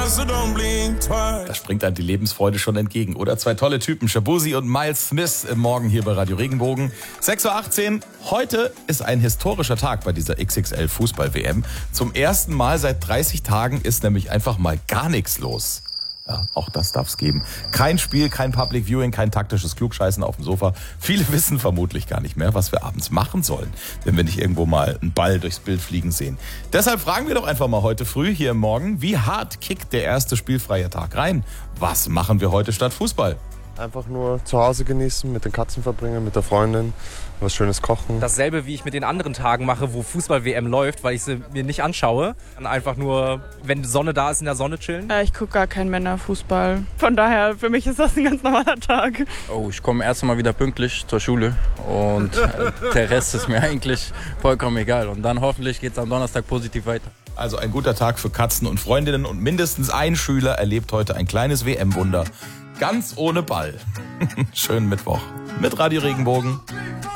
Da springt einem die Lebensfreude schon entgegen, oder? Zwei tolle Typen, Shabuzi und Miles Smith, im Morgen hier bei Radio Regenbogen. 6.18 Uhr, heute ist ein historischer Tag bei dieser XXL Fußball-WM. Zum ersten Mal seit 30 Tagen ist nämlich einfach mal gar nichts los. Ja, auch das darf es geben. Kein Spiel, kein Public Viewing, kein taktisches Klugscheißen auf dem Sofa. Viele wissen vermutlich gar nicht mehr, was wir abends machen sollen, wenn wir nicht irgendwo mal einen Ball durchs Bild fliegen sehen. Deshalb fragen wir doch einfach mal heute früh hier im Morgen, wie hart kickt der erste spielfreie Tag rein? Was machen wir heute statt Fußball? Einfach nur zu Hause genießen, mit den Katzen verbringen, mit der Freundin, was Schönes kochen. Dasselbe, wie ich mit den anderen Tagen mache, wo Fußball-WM läuft, weil ich sie mir nicht anschaue. Dann einfach nur, wenn Sonne da ist, in der Sonne chillen. Ich gucke gar keinen Männerfußball. Von daher, für mich ist das ein ganz normaler Tag. Oh, ich komme erst einmal wieder pünktlich zur Schule und der Rest ist mir eigentlich vollkommen egal. Und dann hoffentlich geht es am Donnerstag positiv weiter. Also ein guter Tag für Katzen und Freundinnen und mindestens ein Schüler erlebt heute ein kleines WM-Wunder. Ganz ohne Ball. Schönen Mittwoch mit Radio Regenbogen.